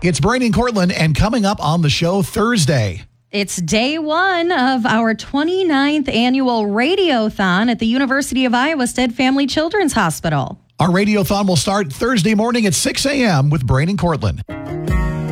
It's Brain and Cortland, and coming up on the show Thursday. It's day one of our 29th annual Radiothon at the University of Iowa Stead Family Children's Hospital. Our Radiothon will start Thursday morning at 6 a.m. with Brain and Cortland.